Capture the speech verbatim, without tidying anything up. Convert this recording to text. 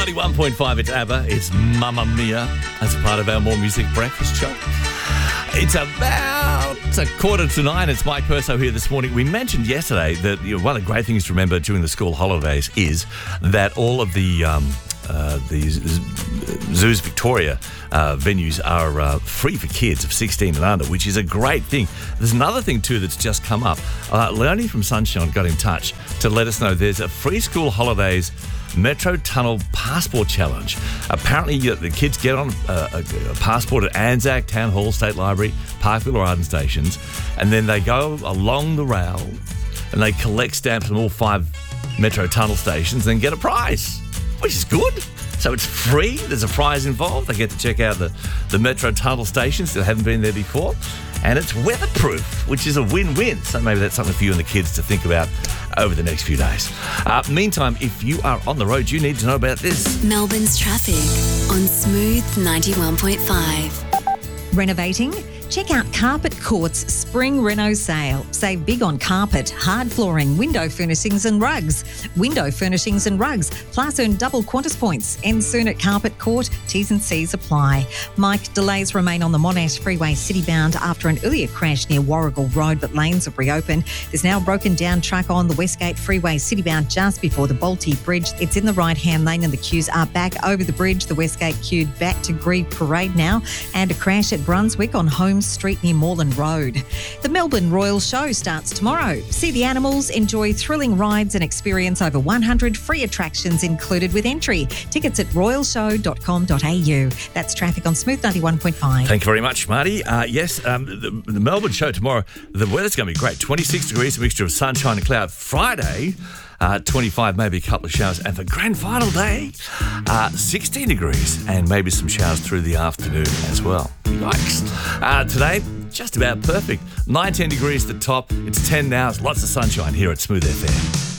ninety-one point five, it's ABBA. It's Mamma Mia as part of our More Music Breakfast show. It's about a quarter to nine. It's Mike Perso here this morning. We mentioned yesterday that you know, one of the great things to remember during the school holidays is that all of the um, uh, the Zoos Victoria uh, venues are uh, free for kids of sixteen and under, which is a great thing. There's another thing too that's just come up. Uh, Leonie from Sunshine got in touch to let us know there's a free school holidays Metro Tunnel Passport Challenge. Apparently, you, the kids get on a, a, a passport at Anzac, Town Hall, State Library, Parkville or Arden stations, and then they go along the rail and they collect stamps from all five Metro Tunnel stations and get a prize, which is good. So it's free. There's a prize involved. They get to check out the, the Metro Tunnel stations that haven't been there before. And it's weatherproof, which is a win-win. So maybe that's something for you and the kids to think about over the next few days. Uh, meantime, if you are on the road, you need to know about this. Melbourne's traffic on Smooth ninety-one point five. Renovating? Check out Carpet Court's Spring Reno Sale. Save big on carpet, hard flooring, window furnishings and rugs. Window furnishings and rugs, plus earn double Qantas points. End soon at Carpet Court. T's and C's apply. Mike, delays remain on the Monash Freeway citybound after an earlier crash near Warrigal Road, but lanes have reopened. There's now a broken down truck on the Westgate Freeway citybound just before the Bolte Bridge. It's in the right-hand lane and the queues are back over the bridge. The Westgate queued back to Grieve Parade now, and a crash at Brunswick on Home Street near Moreland Road. The Melbourne Royal Show starts tomorrow. See the animals, enjoy thrilling rides and experience over one hundred free attractions included with entry. Tickets at royal show dot com dot a u. That's traffic on Smooth ninety-one point five. Thank you very much, Marty. Uh, yes, um, the, the Melbourne show tomorrow, the weather's going to be great. twenty-six degrees, a mixture of sunshine and cloud. Friday, Uh, twenty-five, maybe a couple of showers. And for grand final day, uh, sixteen degrees and maybe some showers through the afternoon as well. Yikes. Uh, today, just about perfect. nineteen degrees at the top. It's ten now. Lots of sunshine here at Smooth F M.